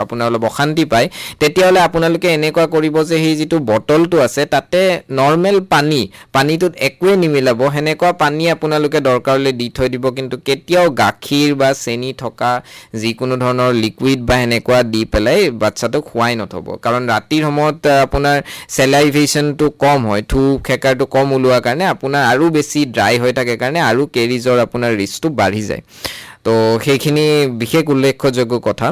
আপোনাৰ অলপ অশান্তি পায় তেতিয়াহলে আপোনালোকে এনেকুৱা কৰিব যে সেই যিটো বটলটো আছে তাতে নৰ্মেল পানীটোত একোৱে নিমিলাব হেনেকুৱা পানী আপোনালোকে দৰকাৰলৈ দি থৈ দিব কিন্তু কেতিয়াও গাখীৰ বা চেনি থকা যিকোনো ধৰণৰ লিকুইড বা হেনেকুৱা দি পেলাই বাচ্চাটো খুৱাই নথব কাৰণ ৰাতিৰ সময়ত আপোনাৰ সেলাইভেশনটো কম হয় থু খেকাৰটো কম ওলোৱাৰ কাৰণে আপোনাৰ আৰু বেছি ড্ৰাই হৈ থাকে কাৰণে আৰু কেৰিজৰ আপোনাৰ ৰিস্কটো বাঢ়ি যায় তো সেইখিনি বিশেষ উল্লেখযোগ্য কথা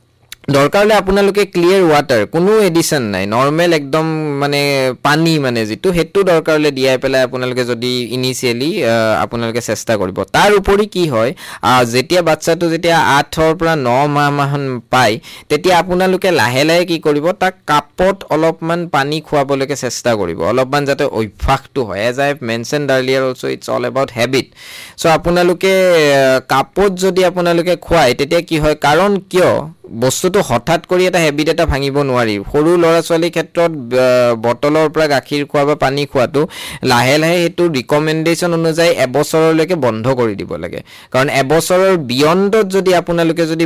দৰকাৰলে আপোনালোকে ক্লিয়াৰ ওয়াটাৰ কোনো এডিশন নাই নৰ্মেল একদম মানে পানী মানে যেটো হেতু দৰকাৰলে দিয়াই পেলাই আপোনালোকে যদি ইনিশিয়ালি আপোনালোকে চেষ্টা কৰিব তাৰ উপৰি কি হয় যেতিয়া বাচ্চাটো যেতিয়া 8 ৰ পৰা 9 মাহমান পায় তেতিয়া আপোনালোকে লাহে লাহে কি কৰিব তাক কাপত অলপমান পানী খুৱাবলৈকে চেষ্টা কৰিব অলপমান যাতে অভ্যাসটো হয় as I mentioned earlier also it's all about habit so আপোনালোকে কাপত যদি আপোনালোকে খুৱাই তেতিয়া কি হয় কাৰণ কিয় বস্তুটো হঠাৎ কৰি এটা হেবিট এটা ভাঙিব নোৱাৰি সৰু লৰা ছোৱালী ক্ষেত্ৰত বটলৰ পৰা গাখীৰ খোৱা বা পানী খোৱাটো লাহে লাহে হেতু ৰিকমেন্ডেশন অনুযায়ী এবছৰলৈকে বন্ধ কৰি দিব লাগে কাৰণ এবছৰৰ বিয়ণ্ডত যদি আপোনালোকে যদি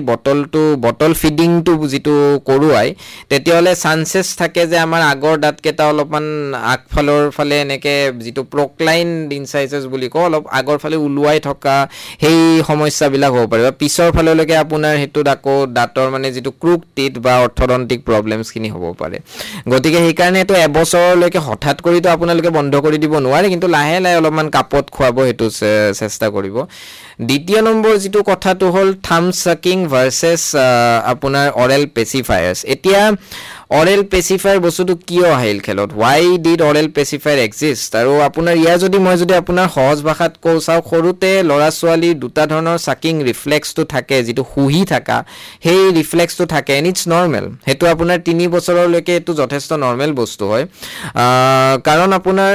বটল ফিডিংটো যিটো কৰোৱাই তেতিয়াহলে চান্সেস থাকে যে আমাৰ আগৰ দাঁতকেটা অলপমান আগফালৰ ফালে এনেকে যিটো প্ৰক্লাইন ইনসাইজেস বুলি কয় অলপ আগৰ ফালে উলুৱাই থকা হেই সমস্যাবিলাক হ'ব পাৰে পিছৰ ফাললৈকে আপোনাৰ হেতু দাঁতৰ মানে যেটো ক্ৰুক টিথ বা অৰ্থডন্টিক প্ৰবলেমছ খিনি হ'ব পাৰে গতিকে সেই কাৰণে এটো এবছৰলৈকে হঠাৎ কৰি তো আপোনালোকে বন্ধ কৰি দিব নোৱাৰে কিন্তু লাহে লাহে অলপমান কাপত খুৱাব হেতু চেষ্টা কৰিব দ্বিতীয় নম্বৰ যেটো কথাটো হল থাম সাকিং ভাৰ্সেস আপোনাৰ অৰেল পেচিফায়াৰ্স এতিয়া অৰেল পেচিফায়াৰ বস্তুটো কিয় আহিল খেলত why did oral pacifier exist আৰু আপোনাৰ ইয়া যদি মই যদি আপোনাৰ সহজ ভাষাত কওঁছাও খৰুতে লৰা ছোৱালী দুটা ধৰণৰ সাকিং ৰিফ্লেক্সটো থাকে যেটো হুহি থাকা হেই ৰিফ্লেক্সটো থাকে এন্ড ইটস নরমাল হেতু আপোনাৰ 3 বছৰলৈকে এটো যথেষ্ট নরমাল বস্তু হয় কাৰণ আপোনাৰ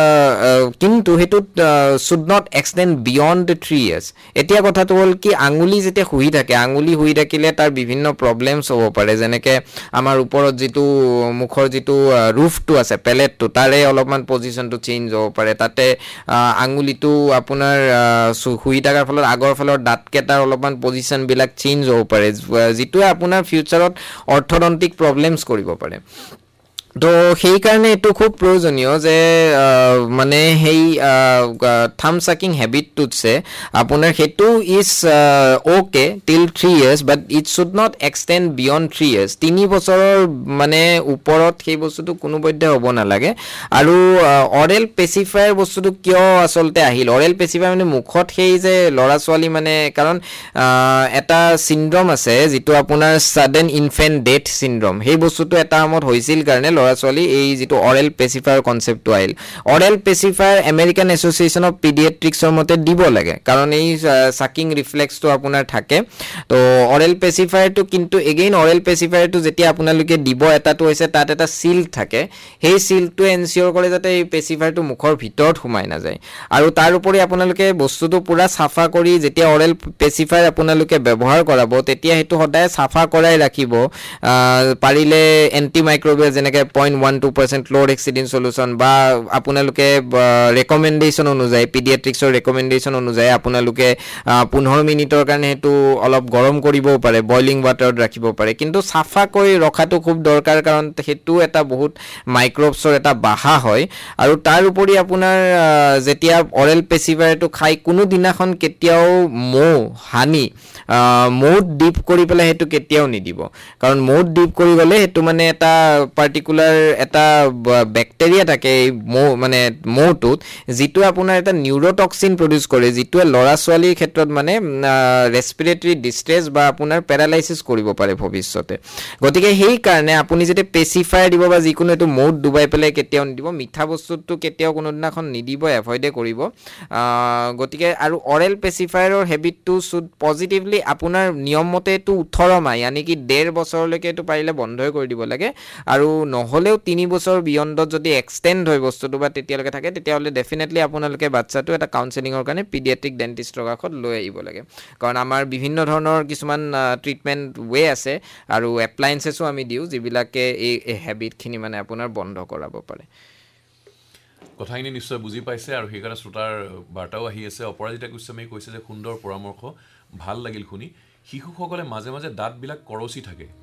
কিন্তু হেতু should not extend beyond 3 years এতিয়া কথাটো হল কি আঙুলি যেতে হুহি থাকে আঙুলি হুহি থাকিলে তাৰ বিভিন্ন প্ৰবলেমছ হ'ব পাৰে যেনেকে আমাৰ ওপৰত যেটো মুখৰ যেটো রুফটো আছে পেলেটটো তাৰে অলপমান পজিশনটো চেঞ্জ হ'ব পাৰে তাতে আঙুলিটো আপোনাৰ হুহি থাকাৰ ফলত আগৰ ফলৰ দাঁতকেটাৰ অলপমান পজিশন বিলাক চেঞ্জ হ'ব পাৰে যেটো আপোনাৰ ফিউচাৰত অৰ্থডন্টিক প্ৰবলেমছ কৰিব পাৰে তো সেই কাৰণে এটো খুব প্ৰয়োজনীয় যে মানে হেই থাম সাকিং হ্যাবিটটোছে আপোনাৰ হেতু ইজ ওকে টিল 3 years but it should not extend beyond 3 years 3 বছৰৰ মানে ওপৰত সেই বস্তুটো কোনো বৈধ হ'ব না লাগে আৰু অৰেল পেচিফায়াৰ বস্তুটো কিয় আসলতে আহিল অৰেল পেচিফায়াৰ মানে মুখত সেই যে লৰা ছোৱালী মানে কাৰণ এটা সিনড্ৰোম আছে যেটো আপোনাৰ সাডেন ইনফেন্ট ডেথ সিনড্ৰোম সেই বস্তুটো এটা আমত হৈছিল কাৰণে লৰা ছোৱালী এই যেটো অৰেল পেচিফায়াৰ কনসেপ্টটো আহিল অৰেল পেচিফায়াৰ আমেৰিকান এসোসিয়েশন অফ পিডিয়াট্ৰিক্সৰ মতে দিব লাগে কাৰণ এই সাকিং ৰিফ্লেক্সটো আপোনাৰ থাকে তো অৰেল পেচিফায়াৰটো কিন্তু এগেইন অৰেল পেচিফায়াৰটো যেতিয়া আপোনালোকে দিব এটাটো হৈছে তাত এটা সিল থাকে সেই সিলটো এনচিওৰ কৰে যাতে এই পেচিফায়াৰটো মুখৰ ভিতৰত সোমাই না যায় আৰু তাৰ উপৰি আপোনালোকে বস্তুটো পুৰা সাফা কৰি যেতিয়া অৰেল পেচিফায়াৰ আপোনালোকে ব্যৱহাৰ কৰাব তেতিয়া হেতু সদায় সাফা কৰাই ৰাখিব পাৰিলে এন্টিমাইক্ৰোবিয়েল যেনেকে 0.12% ক্লোৰহেক্সিডিন সলিউশন বা আপোনালোকে ৰেকমেন্ডেশন অনুযায়ী পিডিয়াট্ৰিক্সৰ ৰেকমেন্ডেশন অনুযায়ী আপোনালোকে 15 মিনিটৰ কাৰণে হেতু অলপ গৰম কৰিব পাৰে বয়লিং ওয়াটাৰত ৰাখিব পাৰে কিন্তু সাফা কৰি ৰখাটো খুব দৰকাৰ কাৰণ হেতু এটা বহুত মাইক্ৰোবছৰ এটা বাহা হয় আৰু তাৰ উপৰি আপোনাৰ যেতিয়া অৰেল পেচিফায়াৰটো খাই কোনো দিনাখন কেতিয়াও হানি মৌত ডিপ কৰি পেলাই হেতু কেতিয়াও নিদিব কাৰণ মৌত ডিপ কৰি গলে হেতু মানে এটা পার্টিকুলার এটা ব্যাকটেরিয়া থাকে মানে মৌটোত যেটো আপোনাৰ এটা নিউৰোটক্সিন প্ৰডিউস কৰে যেটো লৰা ছোৱালীৰ ক্ষেত্ৰত মানে ৰেসপিৰেটৰি ডিস্ট্ৰেস বা আপোনাৰ প্যাৰালাইসিস কৰিব পাৰে ভৱিষ্যতে গতিকে সেই কাৰণে আপুনি যদি পেচিফায়াৰ দিব বা যিকোনো এটো মৌত ডুবাই পেলাই কেতিয়াও নিদিব মিঠা বস্তুটো কেতিয়াও কোনো দিনাখন নিদিব এভয়েড কৰিব গতিকে আৰু অৰেল পেচিফায়াৰৰ হেবিটটো শুড পজিটিভলি আপোনাৰ নিয়ম মতে এটো 18 মাহ यानी কি 1.5 বছৰলৈকে এটো পাৰিলে বন্ধই কৰি দিব লাগে আৰু নহলেও 3 বছৰ বিয়ণ্ডত যদি এক্সটেন্ড হৈ বস্তুটো বা তেতিয়ালৈকে থাকে তেতিয়াহলে ডেফিনেটলি আপোনালোকে বাচ্চাটো এটা কাউন্সেলিংৰ কাৰণে পিডিয়াট্ৰিক ডেন্টিষ্টৰ কাষত লৈ আহিব লাগে কাৰণ আমাৰ বিভিন্ন ধৰণৰ কিছুমান ট্ৰিটমেন্ট ওয়ে আছে আৰু এপ্লায়েন্সেসও আমি দিও যিবিলাকে এই হেবিটখিনি মানে আপোনাৰ বন্ধ কৰাব পাৰে কথাখিনি নিশ্চয় বুজি পাইছে আৰু হেকাৰণে শ্ৰোতাৰ বাৰ্তাও আহি আছে অপৰাজিতা গোস্বামী কৈছে যে সুন্দৰ পৰামৰ্শ ভাল লাগিল শুনি শিশুসকলে মাজে মাজে দাঁতবিলাক কৰচি থাকে